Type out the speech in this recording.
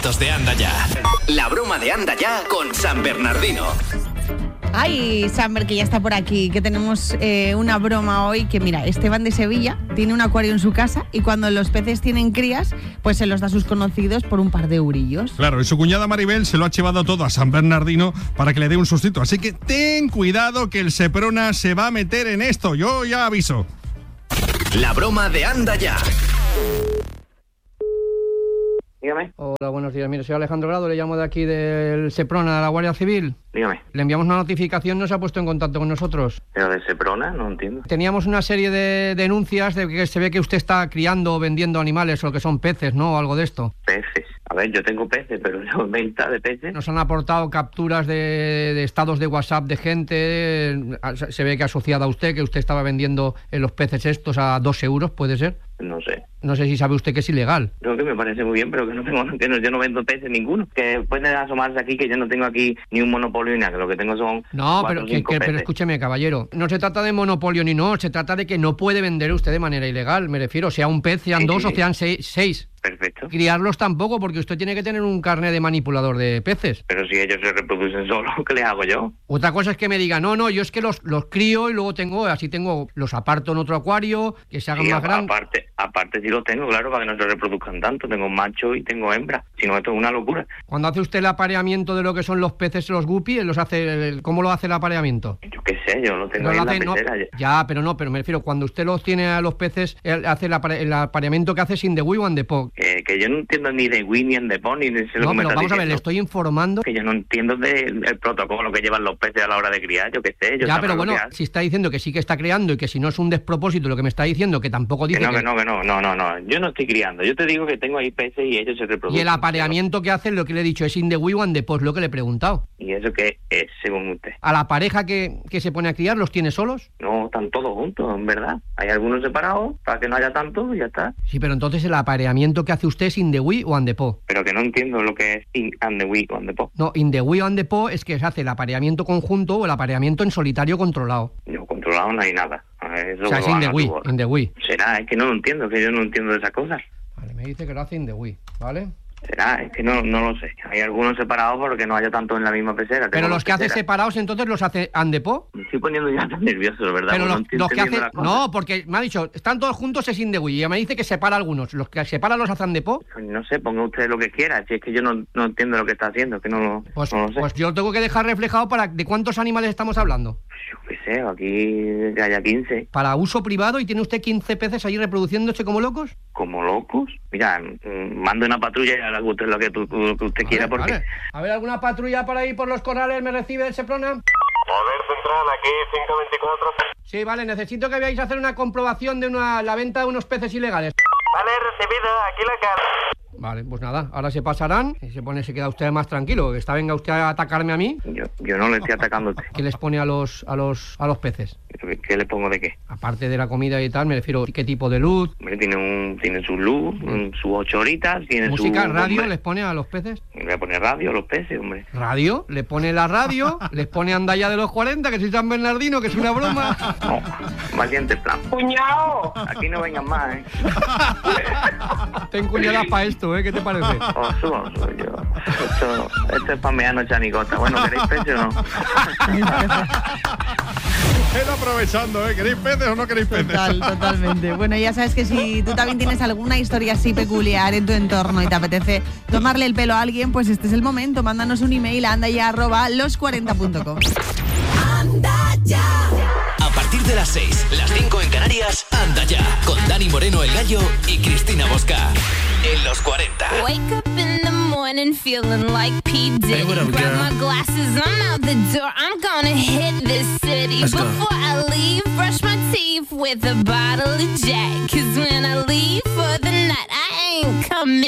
momentos de Anda Ya. La broma de Anda Ya con San Bernardino. Ay, Samber, que ya está por aquí, que tenemos una broma hoy, que mira, Esteban de Sevilla tiene un acuario en su casa y cuando los peces tienen crías, pues se los da a sus conocidos por un par de eurillos. Claro, y su cuñada Maribel se lo ha llevado todo a San Bernardino para que le dé un sustito, así que ten cuidado que el Seprona se va a meter en esto, yo ya aviso. La broma de Anda Ya. Dígame. Hola, buenos días. Mire, soy Alejandro Grado, le llamo de aquí del Seprona, de la Guardia Civil. Dígame. Le enviamos una notificación, no se ha puesto en contacto con nosotros. ¿Pero de Seprona? No entiendo. Teníamos una serie de denuncias de que se ve que usted está criando o vendiendo animales o que son peces, ¿no? O algo de esto. Peces. A ver, yo tengo peces, pero no venta de peces. Nos han aportado capturas de estados de WhatsApp de gente, se ve que asociada a usted, que usted estaba vendiendo los peces estos a 2 euros, ¿puede ser? No sé. No sé si sabe usted que es ilegal. Creo que me parece muy bien, pero que yo no vendo peces ninguno. Que pueden asomarse aquí, que yo no tengo aquí ni un monopolio ni nada, que lo que tengo son No, 4 pero escúcheme, caballero. No se trata de monopolio ni no, se trata de que no puede vender usted de manera ilegal. Me refiero, sea un pez, sean 2 o sean 6. Perfecto. Criarlos tampoco, porque usted tiene que tener un carnet de manipulador de peces. Pero si ellos se reproducen solos, ¿qué les hago yo? Otra cosa es que me diga, no, yo es que los crío y luego los aparto en otro acuario, que se hagan más grandes. Aparte sí los tengo, claro, para que no se reproduzcan tanto. Tengo macho y tengo hembra. Si no, esto es una locura. Cuando hace usted el apareamiento de lo que son los peces, los guppy, ¿cómo lo hace el apareamiento? Yo qué sé, yo lo tengo ahí en la pecera. Pero me refiero, cuando usted los tiene a los peces, hace el apareamiento que hace sin the wee and the po. Que yo no entiendo ni de Wii ni en de Pony, ni sé lo que me pero está vamos a ver, diciendo. le estoy informando. Que yo no entiendo del protocolo que llevan los peces a la hora de criar, yo qué sé. Pero bueno, si está diciendo que sí que está criando y que si no es un despropósito lo que me está diciendo, que tampoco dice que no, yo no estoy criando. Yo te digo que tengo ahí peces y ellos se reproducen. Y el apareamiento que hacen, lo que le he dicho, es in the wee and the po, es lo que le he preguntado. ¿Y eso qué es, según usted? ¿A la pareja que se pone a criar los tiene solos? No, están todos juntos, en verdad. Hay algunos separados, para que no haya tantos, y ya está. Sí, pero entonces el apareamiento que hace usted es in the wee o and the po. Pero que no entiendo lo que es in and the wee o and the po. No, in the wee o and the po es que se hace el apareamiento conjunto o el apareamiento en solitario controlado. No, controlado no hay nada. Eso o sea, es in the wee. Será, es que no lo entiendo, que yo no entiendo de esas cosas. Vale, me dice que lo hace in the wee, ¿vale? Será, es que no lo sé. Hay algunos separados porque no haya tanto en la misma pecera. Pero los que hace separados, entonces los hace and the po. Me estoy poniendo ya tan nervioso, ¿verdad? Pero los que hace... No, porque me ha dicho, están todos juntos es in the wee. Y me dice que separa algunos. Los que separa los hace and the po. No sé, ponga usted lo que quiera. Si es que yo no entiendo lo que está haciendo, que no lo sé. Pues yo lo tengo que dejar reflejado ¿de cuántos animales estamos hablando? Yo qué sé, aquí que haya 15. Para uso privado, y tiene usted 15 peces ahí reproduciéndose como locos. ¿Como locos? Mira, mande una patrulla y haga usted lo que usted quiera, porque... Vale. A ver, ¿alguna patrulla por ahí por los corrales me recibe el Seprona? A ver, central, aquí 524. Sí, vale, necesito que veáis a hacer una comprobación de la venta de unos peces ilegales. Vale, recibido, aquí la cara. Vale, pues nada, ahora se pasarán y se queda usted más tranquilo. Que venga usted a atacarme a mí. Yo no le estoy atacando a usted. ¿Qué les pone a los peces? ¿Qué le pongo de qué? Aparte de la comida y tal, me refiero, ¿qué tipo de luz? Hombre, tiene su luz, sus 8 horitas, tiene ¿Música, su... radio les pone a los peces? Le voy a poner radio a los peces, hombre. ¿Radio? ¿Le pone la radio? ¿Les pone Anda Ya de los 40, que soy San Bernardino, que es una broma? No, valiente plan. ¡Cuñao! Aquí no vengan más, Ten cuñadas para esto, ¿qué te parece? Subo yo. Esto es para meano chanicota. Bueno, ¿queréis peces o no? Él aprovechando, ¿queréis peces o no queréis peces? Totalmente. Bueno, ya sabes que si tú también tienes alguna historia así peculiar en tu entorno y te apetece tomarle el pelo a alguien, pues este es el momento. Mándanos un email a andaya@los40.com. Anda Ya. A partir de las 6, las 5 en Canarias, Anda Ya, con Dani Moreno el Gallo y Cristina Bosca. En los 40. Wake up in the morning feeling like P. Diddy. Hey, what up, grab girl? my glasses, I'm out the door. I'm gonna hit this city. Let's go. Before I leave, brush my teeth with a bottle of Jack. 'Cause when I leave for the night, I ain't coming